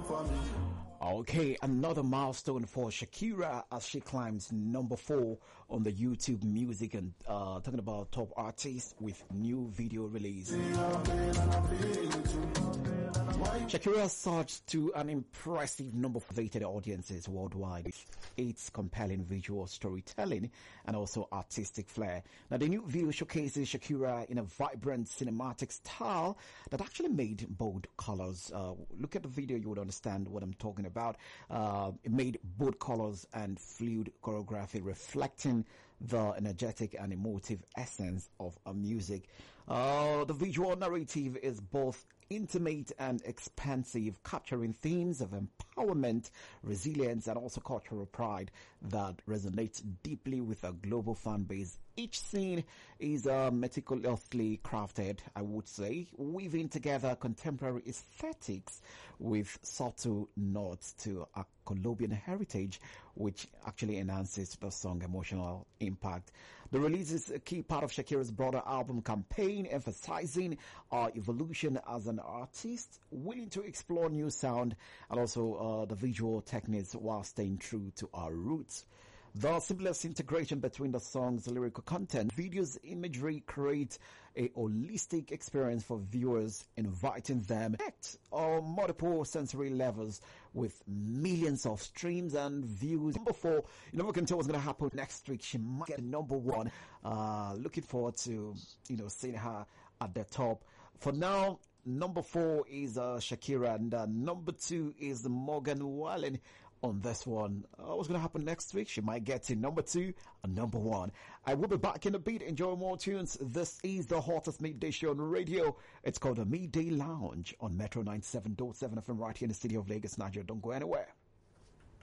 for me. Okay, another milestone for Shakira as she climbs number 4 on the YouTube music and talking about top artists with new video release. Shakira surged to an impressive number of rated audiences worldwide with its compelling visual storytelling and also artistic flair. Now, the new video showcases Shakira in a vibrant cinematic style that actually made bold colors. Look at the video, you would understand what I'm talking about. It made bold colors and fluid choreography reflecting the energetic and emotive essence of her music. The visual narrative is both intimate and expansive, capturing themes of empowerment, resilience, and also cultural pride that resonates deeply with a global fan base. Each scene is meticulously crafted, I would say, weaving together contemporary aesthetics with subtle nods to a Colombian heritage, which actually enhances the song's emotional impact. The release is a key part of Shakira's broader album campaign, emphasizing our evolution as an artist, willing to explore new sound and also the visual techniques while staying true to our roots. The seamless integration between the song's lyrical content, video's imagery creates a holistic experience for viewers, inviting them to connect on multiple sensory levels with millions of streams and views. Number 4, you never can tell what's going to happen next week. She might get number 1. Looking forward to, seeing her at the top. For now, number 4 is Shakira, and number 2 is Morgan Wallen. On this one, what's going to happen next week? She might get to number 2 and number 1. I will be back in a bit. Enjoy more tunes. This is the hottest midday show on radio. It's called the Midday Lounge on Metro 97.7 FM right here in the city of Lagos, Nigeria. Don't go anywhere.